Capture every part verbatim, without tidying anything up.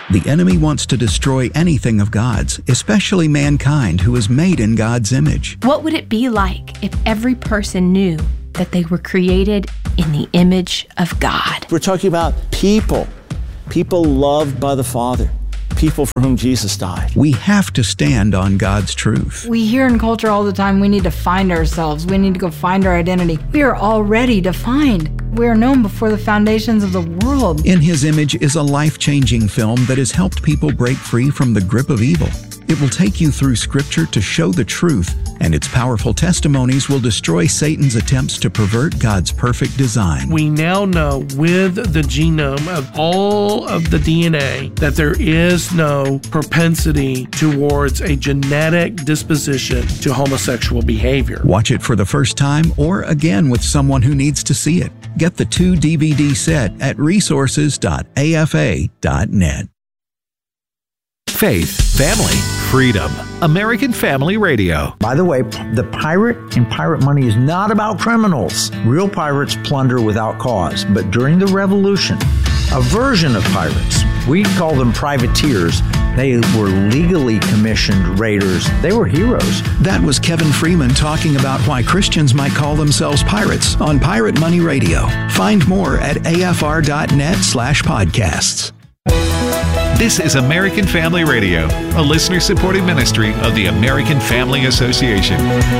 The enemy wants to destroy anything of God's, especially mankind who is made in God's image. What would it be like if every person knew that they were created in the image of God? We're talking about people, people loved by the Father, people for whom Jesus died. We have to stand on God's truth. We hear in culture all the time, we need to find ourselves. We need to go find our identity. We are already defined. We are known before the foundations of the world. In His Image is a life-changing film that has helped people break free from the grip of evil. It will take you through Scripture to show the truth, and its powerful testimonies will destroy Satan's attempts to pervert God's perfect design. We now know with the genome of all of the D N A that there is no propensity towards a genetic disposition to homosexual behavior. Watch it for the first time or again with someone who needs to see it. Get the two D V D set at resources dot a f a dot net. Faith, family, freedom. American Family Radio. By the way, the pirate in Pirate Money is not about criminals. Real pirates plunder without cause. But during the Revolution, a version of pirates, we call them privateers, they were legally commissioned raiders. They were heroes. That was Kevin Freeman talking about why Christians might call themselves pirates on Pirate Money Radio. Find more at a f r dot net slash podcasts. This is American Family Radio, a listener-supported ministry of the American Family Association.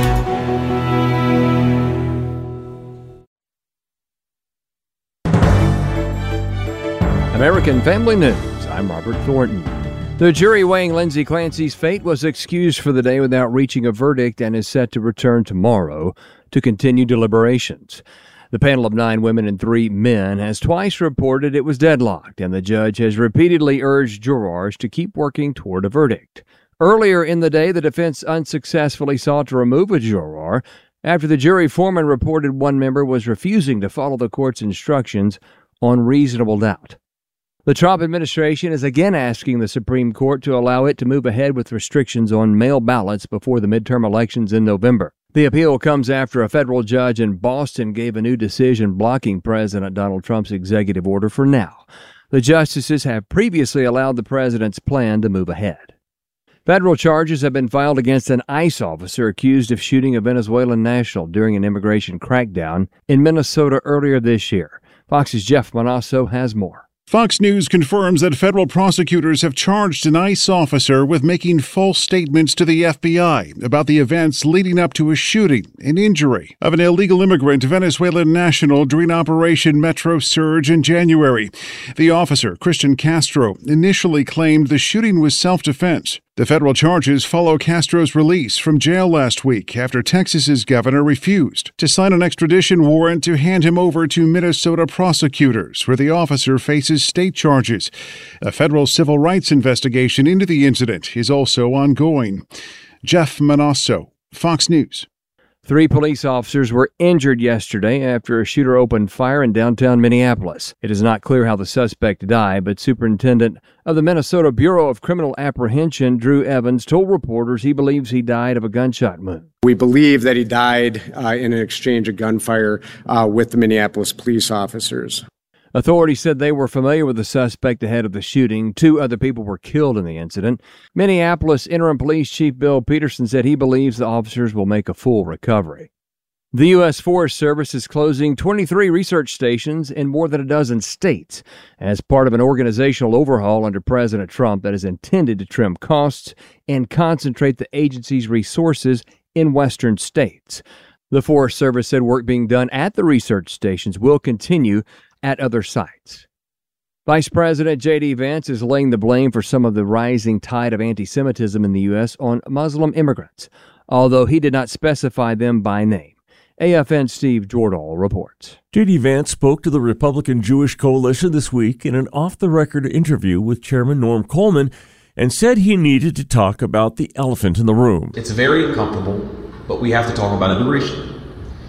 American Family News. I'm Robert Thornton. The jury weighing Lindsay Clancy's fate was excused for the day without reaching a verdict and is set to return tomorrow to continue deliberations. The panel of nine women and three men has twice reported it was deadlocked, and the judge has repeatedly urged jurors to keep working toward a verdict. Earlier in the day, the defense unsuccessfully sought to remove a juror after the jury foreman reported one member was refusing to follow the court's instructions on reasonable doubt. The Trump administration is again asking the Supreme Court to allow it to move ahead with restrictions on mail ballots before the midterm elections in November. The appeal comes after a federal judge in Boston gave a new decision blocking President Donald Trump's executive order for now. The justices have previously allowed the president's plan to move ahead. Federal charges have been filed against an ICE officer accused of shooting a Venezuelan national during an immigration crackdown in Minnesota earlier this year. Fox's Jeff Manasso has more. Fox News confirms that federal prosecutors have charged an ICE officer with making false statements to the F B I about the events leading up to a shooting and injury of an illegal immigrant Venezuelan national during Operation Metro Surge in January. The officer, Christian Castro, initially claimed the shooting was self-defense. The federal charges follow Castro's release from jail last week after Texas's governor refused to sign an extradition warrant to hand him over to Minnesota prosecutors, where the officer faces state charges. A federal civil rights investigation into the incident is also ongoing. Jeff Manasso, Fox News. Three police officers were injured yesterday after a shooter opened fire in downtown Minneapolis. It is not clear how the suspect died, but Superintendent of the Minnesota Bureau of Criminal Apprehension, Drew Evans, told reporters he believes he died of a gunshot wound. We believe that he died uh, in an exchange of gunfire uh, with the Minneapolis police officers. Authorities said they were familiar with the suspect ahead of the shooting. Two other people were killed in the incident. Minneapolis Interim Police Chief Bill Peterson said he believes the officers will make a full recovery. The U S Forest Service is closing twenty-three research stations in more than a dozen states as part of an organizational overhaul under President Trump that is intended to trim costs and concentrate the agency's resources in western states. The Forest Service said work being done at the research stations will continue at other sites. Vice President J D. Vance is laying the blame for some of the rising tide of anti-Semitism in the U S on Muslim immigrants, although he did not specify them by name. A F N's Steve Jordahl reports. J D. Vance spoke to the Republican Jewish Coalition this week in an off-the-record interview with Chairman Norm Coleman and said he needed to talk about the elephant in the room. It's very uncomfortable, but we have to talk about immigration.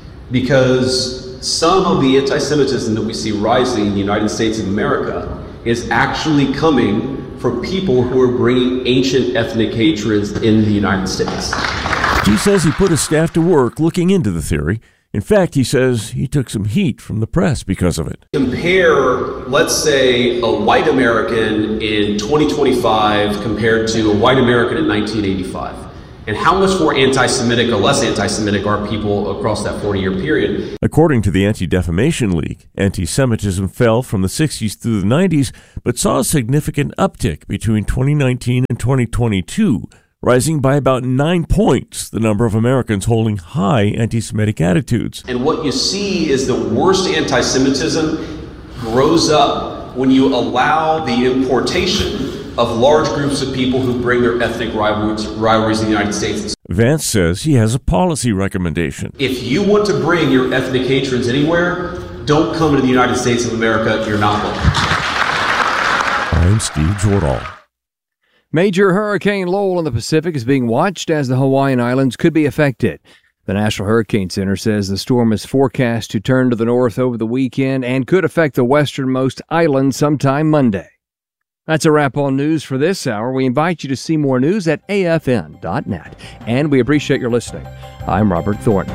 Because some of the anti-Semitism that we see rising in the United States of America is actually coming from people who are bringing ancient ethnic hatreds in the United States. He says he put his staff to work looking into the theory. In fact, he says he took some heat from the press because of it. Compare, let's say, a white American in twenty twenty-five compared to a white American in nineteen eighty-five. And how much more anti-Semitic or less anti-Semitic are people across that forty-year period? According to the Anti-Defamation League, anti-Semitism fell from the sixties through the nineties, but saw a significant uptick between twenty nineteen and twenty twenty-two, rising by about nine points the number of Americans holding high anti-Semitic attitudes. And what you see is the worst anti-Semitism grows up when you allow the importation of large groups of people who bring their ethnic rivalries, rivalries in the United States. Vance says he has a policy recommendation. If you want to bring your ethnic hatreds anywhere, don't come to the United States of America. You're not welcome. I'm Steve Jordahl. Major Hurricane Lowell in the Pacific is being watched as the Hawaiian Islands could be affected. The National Hurricane Center says the storm is forecast to turn to the north over the weekend and could affect the westernmost island sometime Monday. That's a wrap on news for this hour. We invite you to see more news at A F N dot net. And we appreciate your listening. I'm Robert Thornton.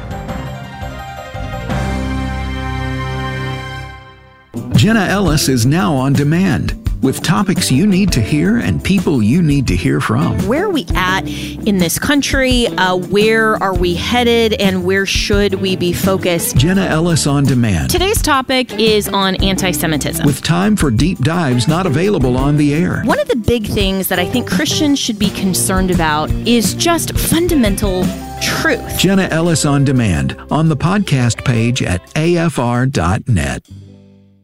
Jenna Ellis is now on demand with topics you need to hear and people you need to hear from. Where are we at in this country? Uh, where are we headed? And where should we be focused? Jenna Ellis on demand. Today's topic is on anti-Semitism. With time for deep dives not available on the air. One of the big things that I think Christians should be concerned about is just fundamental truth. Jenna Ellis on demand on the podcast page at A F R dot net.